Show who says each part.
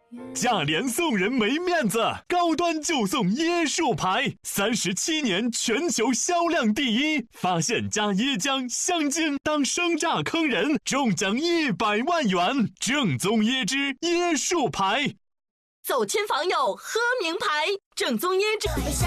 Speaker 1: 价廉送人没面子，高端就送椰树牌，37年全球销量第一。发现加椰浆、香精当生榨坑人，中奖100万元。正宗椰汁椰树牌，
Speaker 2: 走亲访友喝名牌，正宗椰汁。